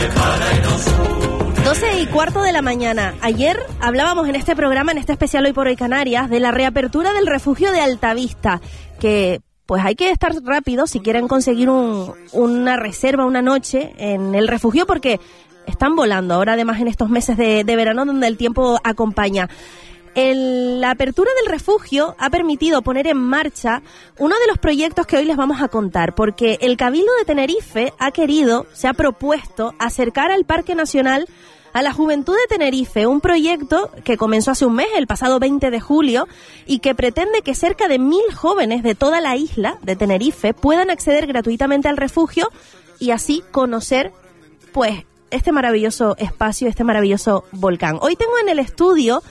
12:15 de la mañana. Ayer hablábamos en este programa, en este especial Hoy por Hoy Canarias, de la reapertura del refugio de Altavista, que pues hay que estar rápido si quieren conseguir una reserva, una noche en el refugio, porque están volando ahora, además en estos meses de verano donde el tiempo acompaña. La apertura del refugio ha permitido poner en marcha uno de los proyectos que hoy les vamos a contar, porque el Cabildo de Tenerife se ha propuesto acercar al Parque Nacional a la juventud de Tenerife, un proyecto que comenzó hace un mes, el pasado 20 de julio, y que pretende que cerca de 1.000 jóvenes de toda la isla de Tenerife puedan acceder gratuitamente al refugio y así conocer, pues, este maravilloso espacio, este maravilloso volcán. Hoy tengo en el estudio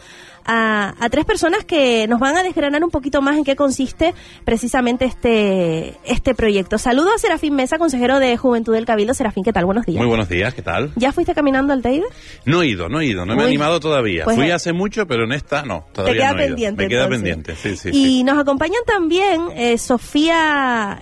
a tres personas que nos van a desgranar un poquito más en qué consiste precisamente este proyecto. Saludo a Serafín Mesa, consejero de Juventud del Cabildo. Serafín, ¿qué tal? Buenos días. Muy buenos días, ¿qué tal? ¿Ya fuiste caminando al Teide? No he ido, no me he animado todavía. Pues fui hace mucho, pero en esta no, todavía no he ido. Me queda pendiente, sí. Y nos acompañan también Sofía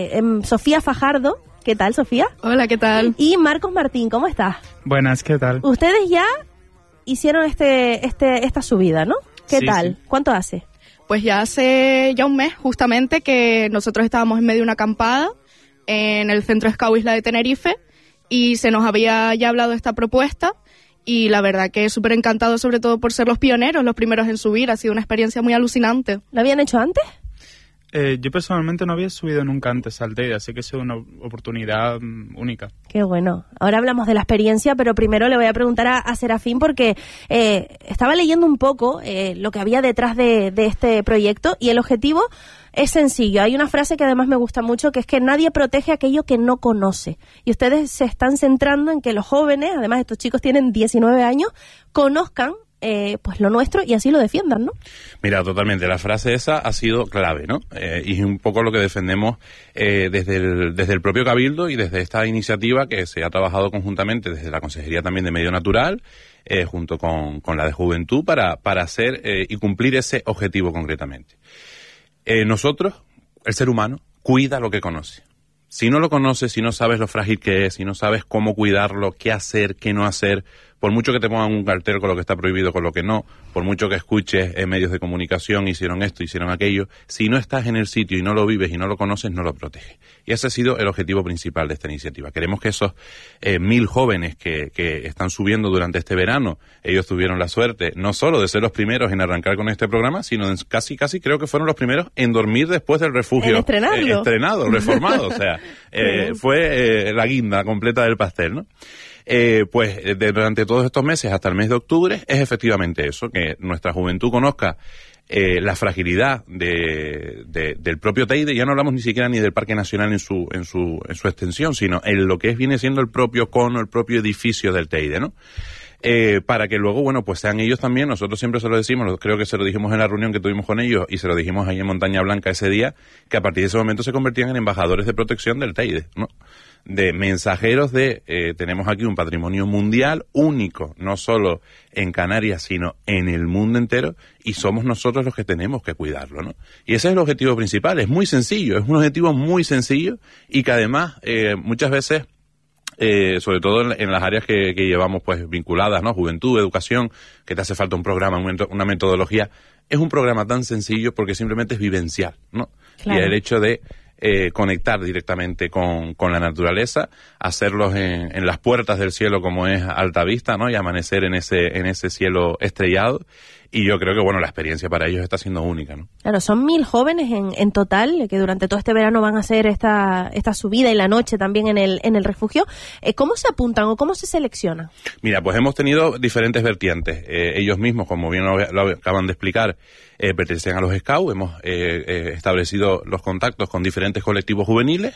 Fajardo. ¿Qué tal, Sofía? Hola, ¿qué tal? Y Marcos Martín, ¿cómo estás? Buenas, ¿qué tal? Ustedes ya hicieron esta subida, ¿no? ¿Qué tal? Sí. ¿Cuánto hace? Pues ya hace un mes, justamente, que nosotros estábamos en medio de una acampada en el Centro Scout Isla de Tenerife y se nos había ya hablado de esta propuesta y la verdad que súper encantado, sobre todo por ser los pioneros, los primeros en subir. Ha sido una experiencia muy alucinante. ¿Lo habían hecho antes? Yo personalmente no había subido nunca antes al Teide, así que ha sido una oportunidad única. Qué bueno. Ahora hablamos de la experiencia, pero primero le voy a preguntar a Serafín porque estaba leyendo un poco lo que había detrás de este proyecto y el objetivo es sencillo. Hay una frase que además me gusta mucho, que es que nadie protege aquello que no conoce. Y ustedes se están centrando en que los jóvenes, además estos chicos tienen 19 años, conozcan pues lo nuestro y así lo defiendan, ¿no? Mira, totalmente, la frase esa ha sido clave, ¿no? Y es un poco lo que defendemos desde el propio Cabildo y desde esta iniciativa que se ha trabajado conjuntamente desde la Consejería también de Medio Natural, junto con la de Juventud, para hacer y cumplir ese objetivo concretamente. Nosotros, el ser humano, cuida lo que conoce. Si no lo conoces, si no sabes lo frágil que es, si no sabes cómo cuidarlo, qué hacer, qué no hacer, por mucho que te pongan un cartel con lo que está prohibido, con lo que no, por mucho que escuches en medios de comunicación, hicieron esto, hicieron aquello, si no estás en el sitio y no lo vives y no lo conoces, no lo proteges. Y ese ha sido el objetivo principal de esta iniciativa. Queremos que esos 1.000 jóvenes que están subiendo durante este verano, ellos tuvieron la suerte no solo de ser los primeros en arrancar con este programa, sino casi creo que fueron los primeros en dormir después del refugio. En estrenarlo. Estrenado, reformado, o sea, fue la guinda completa del pastel, ¿no? Durante todos estos meses, hasta el mes de octubre, es efectivamente eso, que nuestra juventud conozca la fragilidad del propio Teide. Ya no hablamos ni siquiera ni del Parque Nacional en su extensión, sino en lo que viene siendo el propio cono, el propio edificio del Teide, ¿no? Para que luego, bueno, pues sean ellos también, nosotros siempre se lo decimos, creo que se lo dijimos en la reunión que tuvimos con ellos y se lo dijimos ahí en Montaña Blanca ese día, que a partir de ese momento se convertían en embajadores de protección del Teide, ¿no? De mensajeros tenemos aquí un patrimonio mundial único, no solo en Canarias, sino en el mundo entero, y somos nosotros los que tenemos que cuidarlo, ¿no? Y ese es el objetivo principal, es muy sencillo, es un objetivo muy sencillo y que además muchas veces, sobre todo en las áreas que llevamos pues vinculadas, ¿no? Juventud, educación, que te hace falta un programa, una metodología, es un programa tan sencillo porque simplemente es vivencial, ¿no? Claro. Y el hecho de conectar directamente con la naturaleza, hacerlos en las puertas del cielo como es Altavista, ¿no? Y amanecer en ese cielo estrellado. Y yo creo que, bueno, la experiencia para ellos está siendo única, ¿no? Claro, son 1.000 jóvenes en total que durante todo este verano van a hacer esta subida y la noche también en el refugio. ¿Cómo se apuntan o cómo se seleccionan? Mira, pues hemos tenido diferentes vertientes. Ellos mismos, como bien lo acaban de explicar, pertenecen a los Scouts. Hemos establecido los contactos con diferentes colectivos juveniles,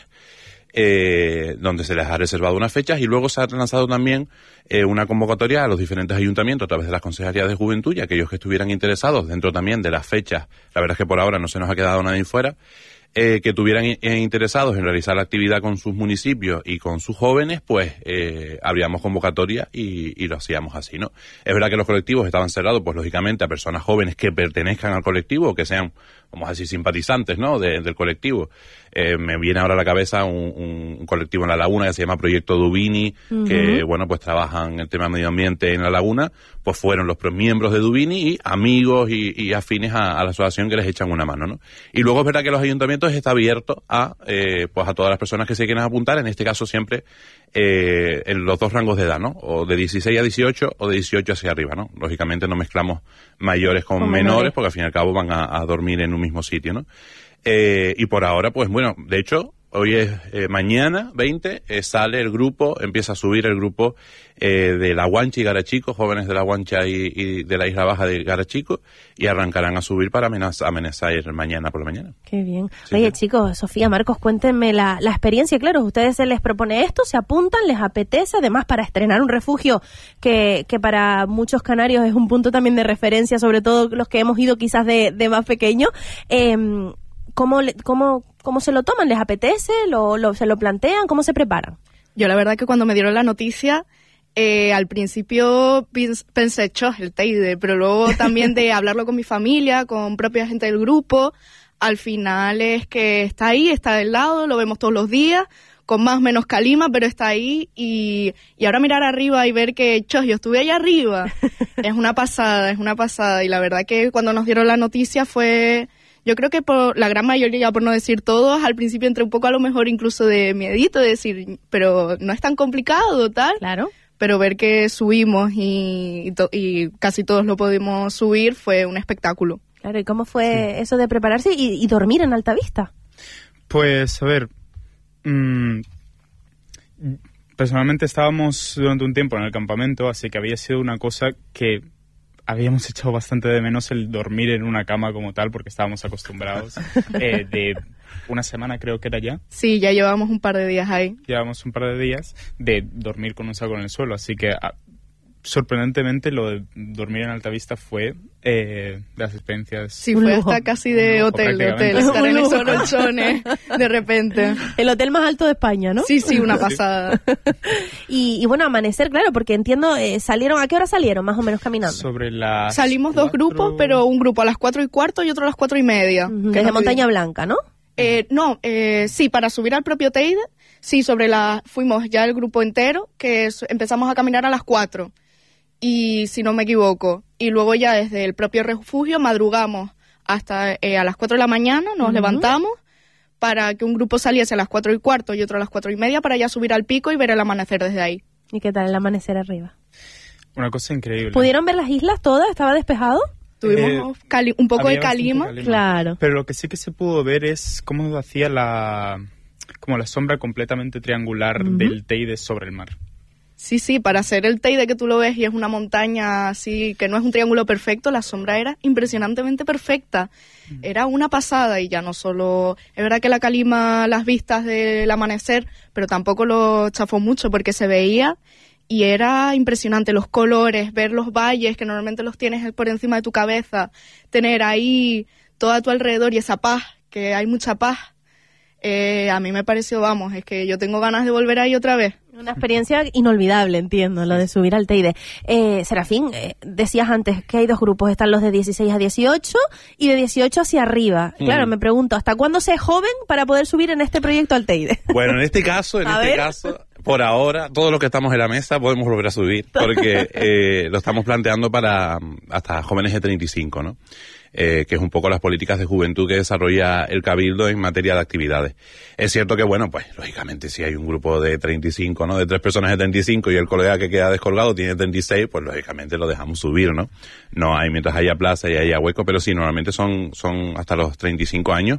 donde se les ha reservado unas fechas, y luego se ha lanzado también una convocatoria a los diferentes ayuntamientos a través de las consejerías de juventud y aquellos que estuvieran interesados dentro también de las fechas. La verdad es que por ahora no se nos ha quedado nadie fuera, que tuvieran interesados en realizar la actividad con sus municipios y con sus jóvenes, pues abríamos convocatoria y lo hacíamos así, ¿no? Es verdad que los colectivos estaban cerrados, pues lógicamente a personas jóvenes que pertenezcan al colectivo o que sean, vamos a decir, simpatizantes, ¿no? Del colectivo. Me viene ahora a la cabeza un colectivo en La Laguna que se llama Proyecto Dubini, que, bueno, pues trabajan el tema medio ambiente en La Laguna, pues fueron los miembros de Dubini y amigos y afines a la asociación que les echan una mano, ¿no? Y luego es verdad que los ayuntamientos está abierto pues a todas las personas que se quieran apuntar, en este caso siempre en los dos rangos de edad, ¿no? O de 16 a 18 o de 18 hacia arriba, ¿no? Lógicamente no mezclamos mayores con menores porque al fin y al cabo van a dormir en un mismo sitio, ¿no? Y por ahora, pues bueno, de hecho, hoy es mañana, 20, sale el grupo, empieza a subir el grupo de La Guancha y Garachico, jóvenes de La Guancha y de la Isla Baja de Garachico, y arrancarán a subir para amenazar mañana por la mañana. Qué bien. Sí, Oye, sí. chicos, Sofía, Marcos, cuéntenme la experiencia. Claro, a ustedes se les propone esto, se apuntan, les apetece, además para estrenar un refugio que para muchos canarios es un punto también de referencia, sobre todo los que hemos ido quizás de más pequeño. ¿Cómo se lo toman? ¿Les apetece? ¿Se lo plantean? ¿Cómo se preparan? Yo la verdad que cuando me dieron la noticia, al principio pensé, el Teide, pero luego también de hablarlo con mi familia, con propia gente del grupo, al final es que está ahí, está del lado, lo vemos todos los días, con más o menos calima, pero está ahí, y ahora mirar arriba y ver que, yo estuve allá arriba, es una pasada, y la verdad que cuando nos dieron la noticia fue... Yo creo que por la gran mayoría, por no decir todos, al principio entré un poco a lo mejor incluso de miedito, de decir, pero no es tan complicado, tal. Claro. Pero ver que subimos y casi todos lo pudimos subir fue un espectáculo. Claro, ¿y cómo fue eso de prepararse y dormir en Altavista? Pues, a ver, personalmente estábamos durante un tiempo en el campamento, así que había sido una cosa que habíamos echado bastante de menos el dormir en una cama como tal, porque estábamos acostumbrados. De una semana creo que era ya. Sí, ya llevamos un par de días ahí. Llevamos un par de días de dormir con un saco en el suelo, así que sorprendentemente lo de dormir en Altavista fue de las experiencias. Sí, fue hasta casi de hotel, estar en esos colchones de repente. El hotel más alto de España, ¿no? Sí, una pasada. Y bueno, amanecer, claro, porque entiendo, salieron, ¿a qué hora salieron más o menos caminando? Salimos 2 grupos, pero un grupo a las 4:15 y otro a las 4:30. Desde Montaña Blanca, ¿no? Sí, para subir al propio Teide, sí, fuimos ya el grupo entero, que empezamos a caminar a las 4. Y si no me equivoco, y luego ya desde el propio refugio madrugamos hasta a las 4 de la mañana, nos levantamos para que un grupo saliese a las 4:15 y otro a las 4:30 para ya subir al pico y ver el amanecer desde ahí. ¿Y qué tal el amanecer arriba? Una cosa increíble. ¿Pudieron ver las islas todas? ¿Estaba despejado? Tuvimos un poco de calima. Claro. Pero lo que sí que se pudo ver es cómo hacía la sombra completamente triangular del Teide sobre el mar. Sí, para hacer el Teide que tú lo ves y es una montaña así, que no es un triángulo perfecto, la sombra era impresionantemente perfecta. Era una pasada, y ya no solo... Es verdad que la calima, las vistas del amanecer, pero tampoco lo chafó mucho porque se veía y era impresionante los colores, ver los valles que normalmente los tienes por encima de tu cabeza, tener ahí todo a tu alrededor y esa paz, que hay mucha paz. A mí me pareció, es que yo tengo ganas de volver ahí otra vez. Una experiencia inolvidable, entiendo, lo de subir al Teide. Serafín, decías antes que hay 2 grupos, están los de 16 a 18 y de 18 hacia arriba. Claro, me pregunto, ¿hasta cuándo se es joven para poder subir en este proyecto al Teide? Bueno, en este caso, por ahora, todos los que estamos en la mesa podemos volver a subir, porque lo estamos planteando para hasta jóvenes de 35, ¿no? Que es un poco las políticas de juventud que desarrolla el Cabildo en materia de actividades. Es cierto que, bueno, pues, lógicamente, si hay un grupo de 35, ¿no? De 3 personas de 35 y el colega que queda descolgado tiene 36, pues, lógicamente, lo dejamos subir, ¿no? No hay, mientras haya plaza y haya hueco, pero sí, normalmente son hasta los 35 años.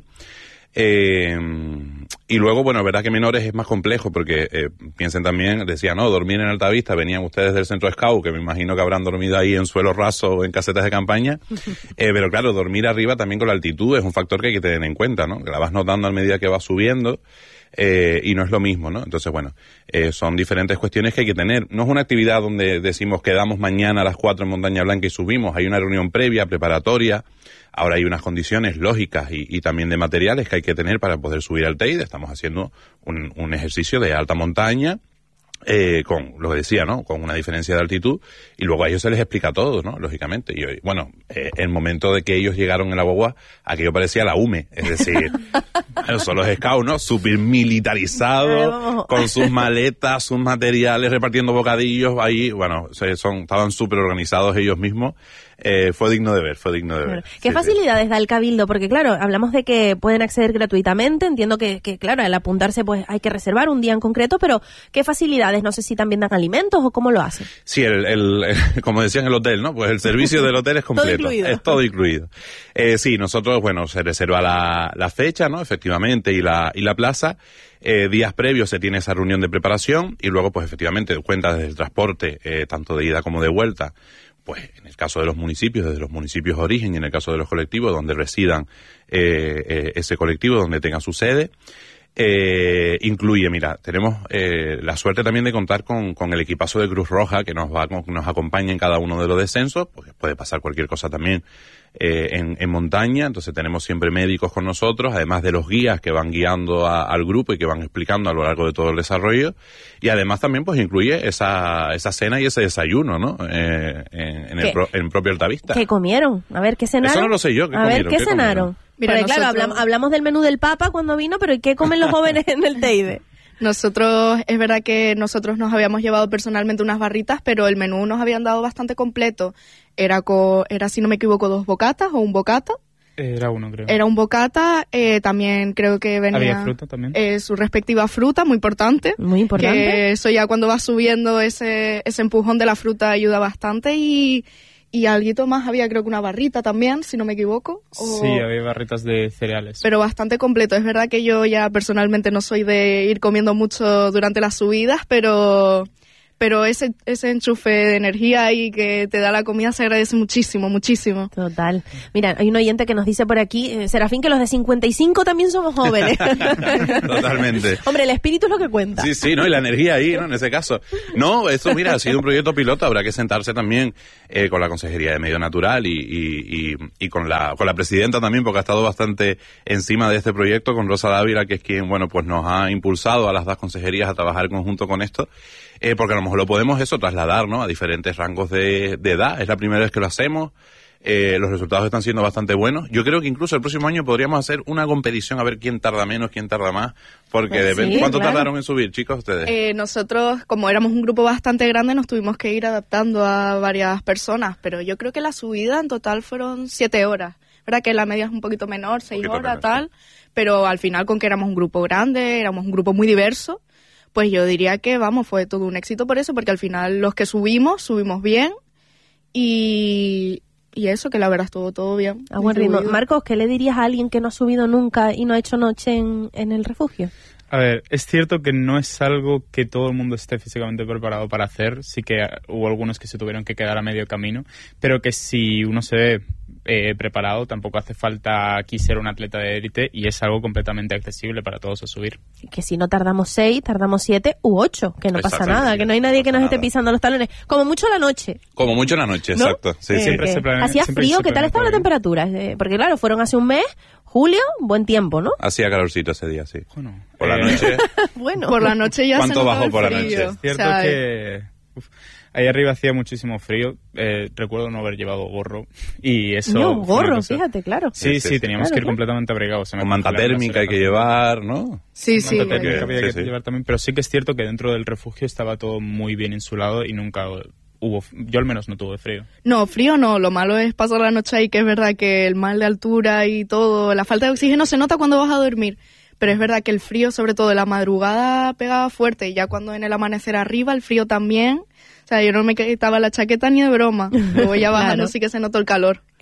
Y luego, bueno, verdad que menores es más complejo porque piensen también, decían, no, dormir en Altavista, venían ustedes del centro Scout, que me imagino que habrán dormido ahí en suelo raso o en casetas de campaña, pero claro, dormir arriba también con la altitud es un factor que hay que tener en cuenta, ¿no? Que la vas notando a medida que vas subiendo. y no es lo mismo, ¿no? Entonces, bueno, son diferentes cuestiones que hay que tener. No es una actividad donde decimos quedamos mañana a las 4 en Montaña Blanca y subimos. Hay una reunión previa, preparatoria. Ahora hay unas condiciones lógicas y también de materiales que hay que tener para poder subir al Teide. Estamos haciendo un ejercicio de alta montaña, con lo que decía, ¿no? Con una diferencia de altitud, y luego a ellos se les explica todo, ¿no? Lógicamente. Y bueno, el momento de que ellos llegaron en la guagua, aquello parecía la UME, es decir, son los scouts, ¿no? Súper militarizados, con sus maletas, sus materiales, repartiendo bocadillos ahí, bueno, estaban súper organizados ellos mismos. Fue digno de ver. ¿Qué facilidades da el Cabildo? Porque claro, hablamos de que pueden acceder gratuitamente, entiendo que claro, al apuntarse pues hay que reservar un día en concreto, pero ¿qué facilidades? No sé si también dan alimentos o cómo lo hacen. Sí, como decían en el hotel, ¿no? Pues el servicio del hotel es completo. Es todo incluido. Sí, nosotros, bueno, se reserva la fecha, ¿no? Efectivamente, y la plaza. Días previos se tiene esa reunión de preparación y luego, pues efectivamente, cuenta desde el transporte, tanto de ida como de vuelta. Pues en el caso de los municipios, desde los municipios de origen, y en el caso de los colectivos, donde residan ese colectivo, donde tenga su sede. Incluye, mira, tenemos la suerte también de contar con el equipazo de Cruz Roja que nos acompaña en cada uno de los descensos, porque puede pasar cualquier cosa también en montaña. Entonces tenemos siempre médicos con nosotros, además de los guías que van guiando al grupo y que van explicando a lo largo de todo el desarrollo, y además también pues incluye esa cena y ese desayuno, ¿no? En el propio Altavista. ¿Qué comieron? A ver, ¿qué cenaron? Eso no lo sé yo. A ver, ¿qué cenaron? Mira, porque, claro, hablamos del menú del Papa cuando vino, pero ¿y qué comen los jóvenes en el Teide? Nosotros, es verdad que nosotros nos habíamos llevado personalmente unas barritas, pero el menú nos habían dado bastante completo. Era, si no me equivoco, 2 bocatas o un bocata. Era uno, creo. Era un bocata, también creo que venía... Había fruta también. Su respectiva fruta, muy importante. Muy importante. Que eso ya cuando va subiendo ese empujón de la fruta ayuda bastante, y alguito más, había creo que una barrita también, si no me equivoco. Sí, había barritas de cereales. Pero bastante completo. Es verdad que yo ya personalmente no soy de ir comiendo mucho durante las subidas, pero ese enchufe de energía ahí que te da la comida se agradece muchísimo, muchísimo. Total. Mira, hay un oyente que nos dice por aquí, Serafín, que los de 55 también somos jóvenes. Totalmente. Hombre, el espíritu es lo que cuenta. Sí, ¿no? Y la energía ahí, ¿no? En ese caso. No, eso, mira, ha sido un proyecto piloto. Habrá que sentarse también con la Consejería de Medio Natural y con la presidenta también, porque ha estado bastante encima de este proyecto, con Rosa Dávila, que es quien, bueno, pues nos ha impulsado a las 2 consejerías a trabajar en conjunto con esto. Porque a lo mejor lo podemos trasladar, ¿no? A diferentes rangos de edad. Es la primera vez que lo hacemos. Los resultados están siendo bastante buenos. Yo creo que incluso el próximo año podríamos hacer una competición a ver quién tarda menos, quién tarda más. Porque depende. ¿Cuánto tardaron en subir, chicos, ustedes? Nosotros, como éramos un grupo bastante grande, nos tuvimos que ir adaptando a varias personas. Pero yo creo que la subida en total fueron 7 horas. ¿Verdad? Que la media es un poquito menor, 6 horas, menos, tal. Sí. Pero al final, con que éramos un grupo grande, éramos un grupo muy diverso, pues yo diría que, fue todo un éxito por eso, porque al final los que subimos bien, y eso, que la verdad estuvo todo bien. A buen ritmo. Marcos, ¿qué le dirías a alguien que no ha subido nunca y no ha hecho noche en el refugio? A ver, es cierto que no es algo que todo el mundo esté físicamente preparado para hacer, sí que hubo algunos que se tuvieron que quedar a medio camino, pero que si uno se ve preparado, tampoco hace falta aquí ser un atleta de élite, y es algo completamente accesible para todos a subir. Que si no tardamos 6, tardamos 7 u 8, que no pasa nada, que no hay nadie que nos esté pisando los talones. Como mucho la noche. Como mucho la noche, ¿no? Exacto. Sí, siempre se planea. ¿Hacía frío? ¿Qué tal estaba la temperatura? Porque claro, fueron hace un mes, julio, buen tiempo, ¿no? Hacía calorcito ese día, sí. Bueno, por la noche. Bueno, por la noche ya ¿cuánto bajó por la noche? Es cierto que... ahí arriba hacía muchísimo frío, recuerdo no haber llevado gorro, y eso... No, gorro, fíjate, claro. Sí, teníamos que ir completamente abrigados. Con manta térmica hay que llevar, ¿no? Sí. Manta térmica había que llevar también, pero sí que es cierto que dentro del refugio estaba todo muy bien insulado y nunca yo al menos no tuve frío. No, frío no, lo malo es pasar la noche ahí, que es verdad que el mal de altura y todo, la falta de oxígeno se nota cuando vas a dormir. Pero es verdad que el frío, sobre todo en la madrugada, pegaba fuerte, y ya cuando en el amanecer arriba, el frío también. O sea, yo no me quitaba la chaqueta ni de broma. Luego ya bajando sí que se notó el calor.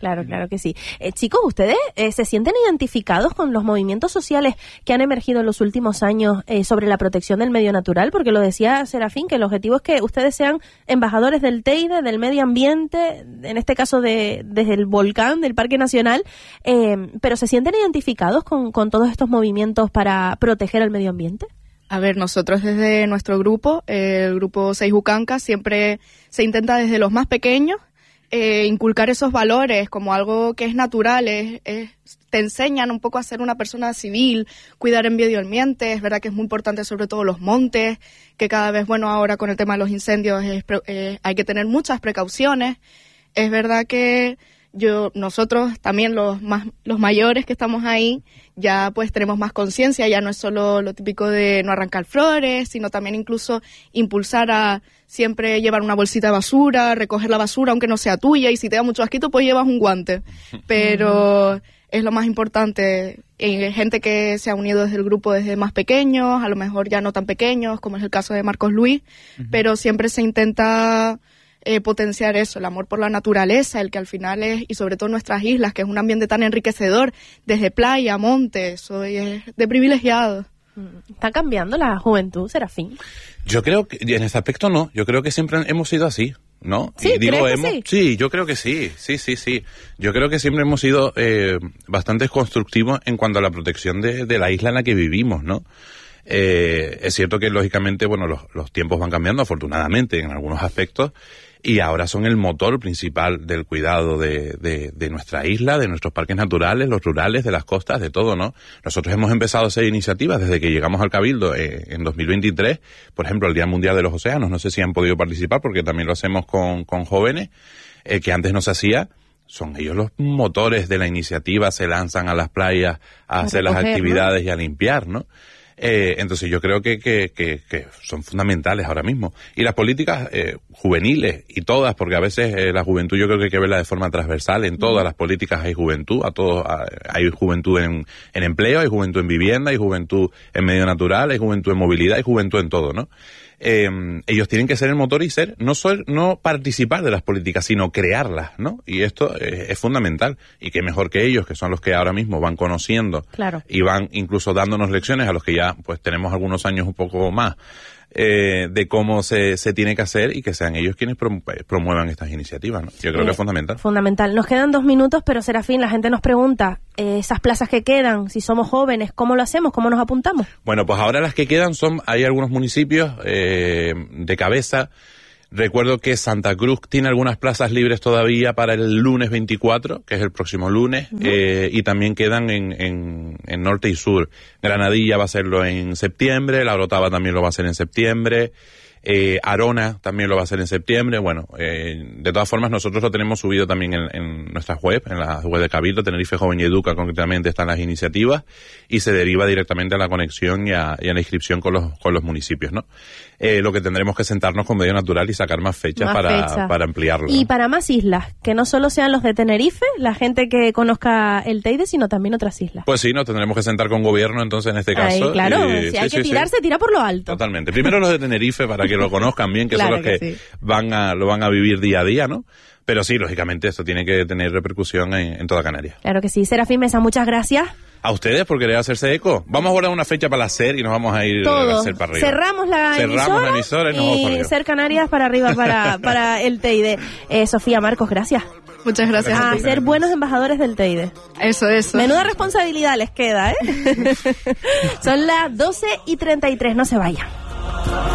Claro que sí. Chicos, ¿ustedes se sienten identificados con los movimientos sociales que han emergido en los últimos años sobre la protección del medio natural? Porque lo decía Serafín, que el objetivo es que ustedes sean embajadores del Teide, del medio ambiente, en este caso desde el volcán, del Parque Nacional, pero ¿se sienten identificados con todos estos movimientos para proteger el medio ambiente? A ver, nosotros desde nuestro grupo, el grupo Seijukanka, siempre se intenta desde los más pequeños inculcar esos valores como algo que es natural, te enseñan un poco a ser una persona civil, cuidar el medio ambiente. Es verdad que es muy importante sobre todo los montes, que cada vez, bueno, ahora con el tema de los incendios hay que tener muchas precauciones. Es verdad que nosotros también los mayores que estamos ahí, ya pues tenemos más conciencia, ya no es solo lo típico de no arrancar flores, sino también incluso impulsar a siempre llevar una bolsita de basura, recoger la basura aunque no sea tuya, y si te da mucho asquito pues llevas un guante, pero es lo más importante. Gente que se ha unido desde el grupo desde más pequeños, a lo mejor ya no tan pequeños, como es el caso de Marcos Luis, pero siempre se intenta potenciar eso, el amor por la naturaleza, el que al final es, y sobre todo nuestras islas, que es un ambiente tan enriquecedor, desde playa, monte, eso es de privilegiado. ¿Está cambiando la juventud, Serafín? Yo creo que en ese aspecto no, yo creo que siempre hemos sido así, ¿no? Sí, y digo ¿crees que sí? Sí, yo creo que sí. Yo creo que siempre hemos sido bastante constructivos en cuanto a la protección de la isla en la que vivimos, ¿no? Es cierto que lógicamente, bueno, los tiempos van cambiando afortunadamente en algunos aspectos, y ahora son el motor principal del cuidado de nuestra isla, de nuestros parques naturales, los rurales, de las costas, de todo, ¿no? Nosotros hemos empezado a hacer iniciativas desde que llegamos al Cabildo en 2023, por ejemplo, el Día Mundial de los Océanos, no sé si han podido participar porque también lo hacemos con jóvenes, que antes no se hacía. Son ellos los motores de la iniciativa, se lanzan a las playas a hacer las actividades, ¿no? Y a limpiar, ¿no? Entonces yo creo que son fundamentales ahora mismo. Y las políticas juveniles, y todas, porque a veces la juventud yo creo que hay que verla de forma transversal. En todas las políticas hay juventud, hay juventud en empleo, hay juventud en vivienda, hay juventud en medio natural, hay juventud en movilidad, hay juventud en todo, ¿no? Ellos tienen que ser el motor y no participar de las políticas, sino crearlas, ¿no? Y esto es fundamental, y qué mejor que ellos, que son los que ahora mismo van conociendo, claro, y van incluso dándonos lecciones a los que ya pues tenemos algunos años un poco más de cómo se tiene que hacer, y que sean ellos quienes promuevan estas iniciativas, ¿no? Yo creo que es fundamental. Fundamental. Nos quedan 2 minutos, pero Serafín, la gente nos pregunta, esas plazas que quedan, si somos jóvenes, ¿cómo lo hacemos? ¿Cómo nos apuntamos? Bueno, pues ahora las que quedan hay algunos municipios de cabeza. Recuerdo que Santa Cruz tiene algunas plazas libres todavía para el lunes 24, que es el próximo lunes, y también quedan en norte y sur. Granadilla va a hacerlo en septiembre, La Orotava también lo va a hacer en septiembre, Arona también lo va a hacer en septiembre. Bueno, de todas formas nosotros lo tenemos subido también en nuestras web, en la web de Cabildo, Tenerife Joven y Educa concretamente están las iniciativas, y se deriva directamente a la conexión y a la inscripción con los municipios, ¿no? Lo que tendremos que sentarnos con medio natural y sacar más fechas para ampliarlo, ¿no? Y para más islas, que no solo sean los de Tenerife, la gente que conozca el Teide, sino también otras islas. Pues sí, nos tendremos que sentar con gobierno entonces en este caso. Claro, si hay que tirar, se tira por lo alto. Totalmente. Primero los de Tenerife para que lo conozcan bien, que claro, son los que lo van a vivir día a día, ¿no? Pero sí, lógicamente esto tiene que tener repercusión en toda Canarias. Claro que sí. Serafín Mesa, muchas gracias. A ustedes por querer hacerse eco. Vamos a guardar una fecha para la SER y nos vamos a ir a hacer para arriba. Cerramos la emisora y nos vamos para arriba. SER Canarias para arriba para el Teide. Sofía, Marcos, gracias. Muchas gracias. A ser buenos embajadores del Teide. Eso. Menuda responsabilidad les queda, ¿eh? Son las 12:33, no se vayan.